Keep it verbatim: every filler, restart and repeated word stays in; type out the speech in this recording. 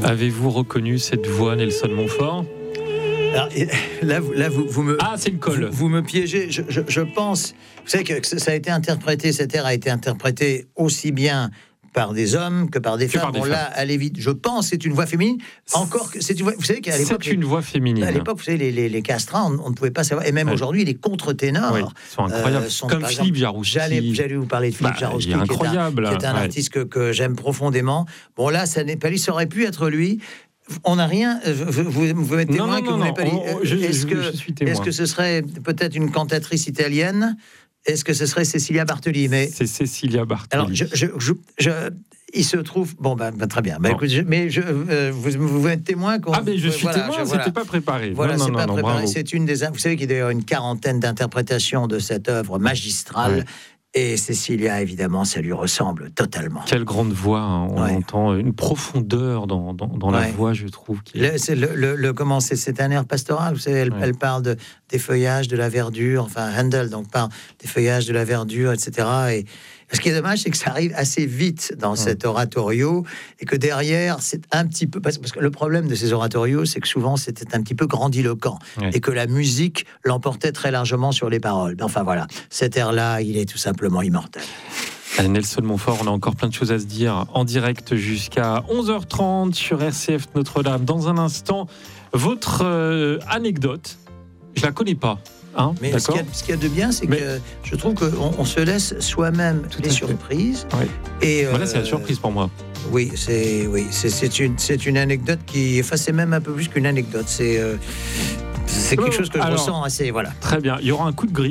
Avez-vous reconnu cette voix, Nelson Montfort ? Alors, là, vous, là vous, vous me ah, c'est une colle. Vous, vous me piégez. Je, je, je pense. Vous savez que ça a été interprété. Cet air a été interprété aussi bien par des hommes que par des que femmes. Par des bon, femmes. là, allez vite. Je pense c'est une voix féminine. Encore que c'est une voix. Vous savez qu'à l'époque, c'est une voix féminine. À l'époque, vous savez, les, les, les castrats, on, on ne pouvait pas savoir. Et même ouais. aujourd'hui, les contre-ténors oui, sont incroyables. Euh, sont, Comme Philippe Jaroussky. J'allais, j'allais vous parler de Philippe bah, Jaroussky, qui est incroyable, qui est un, qui est un ouais. artiste que, que j'aime profondément. Bon, là, ça n'est pas lui. Ça aurait pu être lui. On n'a rien. Vous, vous, vous mettez non, témoin non, que non, vous n'avez pas dit. On, je, est-ce je, que, je suis témoin. Est-ce que ce serait peut-être une cantatrice italienne ? Est-ce que ce serait Cecilia Bartoli ? Mais c'est Cecilia Bartoli. Alors, je, je, je, je, il se trouve. Bon, ben, ben très bien. Ben, bon. écoute, je, mais je, euh, vous, vous êtes témoin qu'on. Ah, mais je suis voilà, témoin. Je, c'était voilà. pas préparé. Voilà, non, c'est non, pas non, préparé. Bravo. C'est une des. Vous savez qu'il y a une quarantaine d'interprétations de cette œuvre magistrale. Ouais. Et Cecilia, évidemment, ça lui ressemble totalement. Quelle grande voix, hein. On ouais. entend une profondeur dans, dans, dans la ouais. voix, je trouve. Qui est... le, c'est, le, le, le, comment, c'est, c'est un air pastoral, vous savez, elle, ouais. elle parle de, des feuillages, de la verdure, enfin, Handel, donc parle des feuillages, de la verdure, et cetera. Et ce qui est dommage, c'est que ça arrive assez vite dans ouais. cet oratorio, et que derrière, c'est un petit peu... Parce, parce que le problème de ces oratorios, c'est que souvent, c'était un petit peu grandiloquent, ouais. et que la musique l'emportait très largement sur les paroles. Enfin, voilà, cet air-là, il est tout simplement immortel. Nelson Montfort, on a encore plein de choses à se dire en direct jusqu'à onze heures trente sur R C F Notre-Dame. Dans un instant, votre euh, anecdote, je la connais pas. Hein, mais ce qu'il, y a, ce qu'il y a de bien, c'est mais... que je trouve qu'on on se laisse soi-même Tout les surprises. Oui. Et voilà, euh, c'est la surprise pour moi. Oui, c'est, oui, c'est, c'est, une, c'est une anecdote qui... Enfin, c'est même un peu plus qu'une anecdote. C'est, euh, c'est quelque chose que je Alors, ressens assez... Voilà. Très bien. Il y aura un coup de grille.